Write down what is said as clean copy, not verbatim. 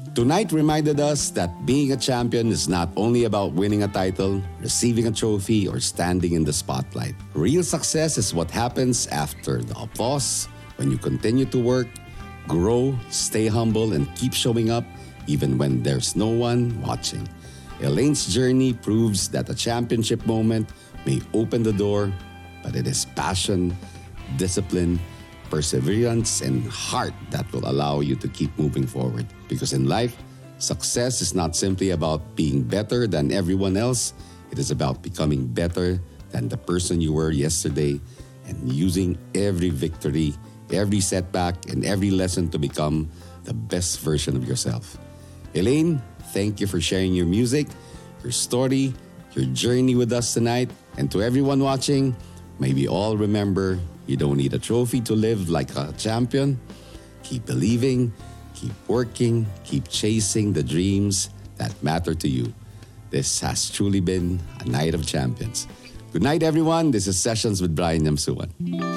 Tonight reminded us that being a champion is not only about winning a title, receiving a trophy, or standing in the spotlight. Real success is what happens after the applause, when you continue to work, grow, stay humble, and keep showing up even when there's no one watching. Elaine's journey proves that a championship moment may open the door, but it is passion, discipline, perseverance, and heart that will allow you to keep moving forward. Because in life, success is not simply about being better than everyone else. It is about becoming better than the person you were yesterday and using every victory, every setback, and every lesson to become the best version of yourself. Elaine, thank you for sharing your music, your story, your journey with us tonight. And to everyone watching, may we all remember you don't need a trophy to live like a champion. Keep believing, keep working, keep chasing the dreams that matter to you. This has truly been a night of champions. Good night, everyone. This is Sessions with Brian Yamsuan.